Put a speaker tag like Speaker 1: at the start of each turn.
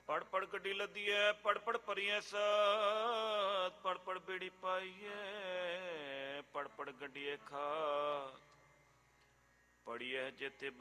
Speaker 1: ਪੜ ਪੜ ਗੱਡੀ ਲੱਦੀਐ, ਪੜ ਪੜ ਭਰੀਐ ਸਾਥ, ਪੜ ਪੜ ਬੇੜੀ ਪਾਈਐ, ਪੜ ਪੜ ਗੱਡੀਏ ਖਾਤ, ਪੜੀਐ ਜੇਤੇ